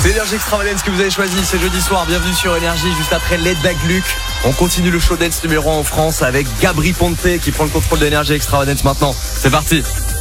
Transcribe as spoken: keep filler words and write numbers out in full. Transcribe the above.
C'est Énergie Extravagance que vous avez choisi, c'est jeudi soir, bienvenue sur Énergie, juste après Laid Back Luke. On continue le show dance numéro un en France avec Gabry Ponte qui prend le contrôle d'Énergie Extravagance maintenant. C'est parti.